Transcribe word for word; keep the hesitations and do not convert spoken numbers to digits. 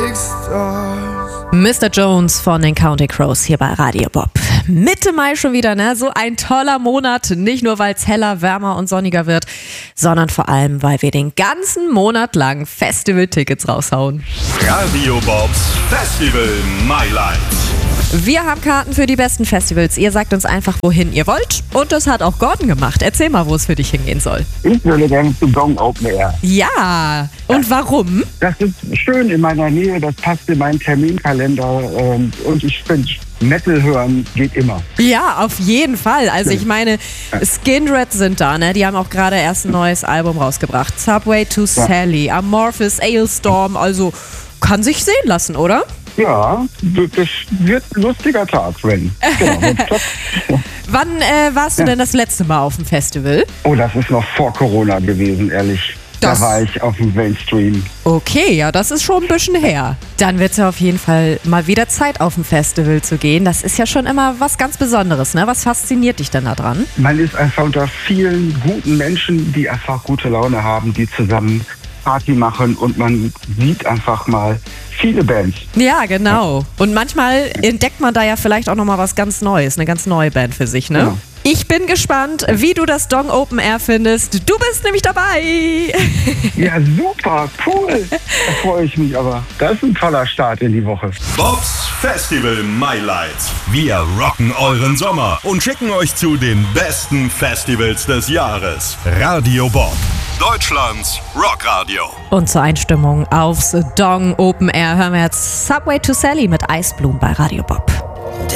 Mister Jones von den Counting Crows hier bei Radio Bob. Mitte Mai schon wieder, ne? So ein toller Monat. Nicht nur, weil es heller, wärmer und sonniger wird, sondern vor allem, weil wir den ganzen Monat lang Festival-Tickets raushauen. Radio Bobs Festival Highlights. Wir haben Karten für die besten Festivals. Ihr sagt uns einfach, wohin ihr wollt. Und das hat auch Gordon gemacht. Erzähl mal, wo es für dich hingehen soll. Ich würde gerne zu Gong Open Air. Ja, und warum? Das ist schön in meiner Nähe, das passt in meinen Terminkalender. ähm, Und ich finde, Metal hören geht immer. Ja, auf jeden Fall. Also ich meine, Skindred sind da, ne? Die haben auch gerade erst ein neues Album rausgebracht. Subway to Sally, Amorphis, Ailstorm. Also kann sich sehen lassen, oder? Ja, das wird ein lustiger Tag, wenn. Genau. Wann äh, warst du denn das letzte Mal auf dem Festival? Oh, das ist noch vor Corona gewesen, ehrlich. Das- Da war ich auf dem Mainstream. Okay, ja, das ist schon ein bisschen her. Dann wird es ja auf jeden Fall mal wieder Zeit, auf ein Festival zu gehen. Das ist ja schon immer was ganz Besonderes, ne? Was fasziniert dich denn da dran? Man ist einfach unter vielen guten Menschen, die einfach gute Laune haben, die zusammen Party machen und man sieht einfach mal viele Bands. Ja, genau. Und manchmal entdeckt man da ja vielleicht auch nochmal was ganz Neues, eine ganz neue Band für sich, ne? Ja. Ich bin gespannt, wie du das Dong Open Air findest. Du bist nämlich dabei. Ja, super, cool. Da freue ich mich aber. Das ist ein toller Start in die Woche. Bobs Festival Highlights. Wir rocken euren Sommer und schicken euch zu den besten Festivals des Jahres. Radio Bob, Deutschlands Rockradio. Und zur Einstimmung aufs Dong Open Air hören wir jetzt Subway to Sally mit Eisblumen bei Radio Bob.